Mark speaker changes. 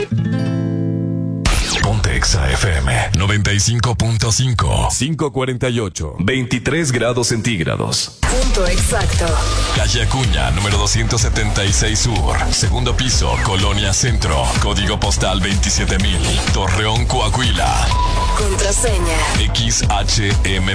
Speaker 1: Ponte Exa FM 95.5. 548. 23 grados centígrados.
Speaker 2: Punto exacto.
Speaker 1: Calle Acuña, número 276 Sur. Segundo piso, Colonia Centro. Código postal 27000. Torreón, Coahuila.
Speaker 2: Contraseña.
Speaker 1: XHM